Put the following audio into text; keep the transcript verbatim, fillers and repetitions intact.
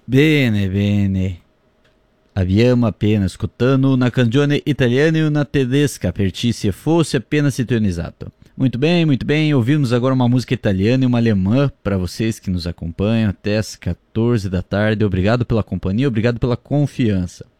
Bene, bene. Abbiamo appena ascoltato una canzone italiana e una tedesca per ci se fosse appena sintonizzato. Muito bem, muito bem. Ouvimos agora uma música italiana e uma alemã para vocês que nos acompanham até as quatorze da tarde. Obrigado pela companhia, obrigado pela confiança.